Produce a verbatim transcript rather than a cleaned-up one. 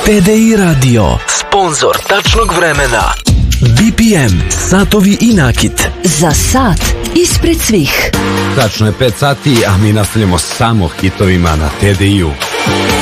T D I Radio, sponzor tačnog vremena. B P M, satovi i nakit. Za sat ispred svih. Tačno je pet sati, a mi nastavljamo samo hitovima na T D I-u.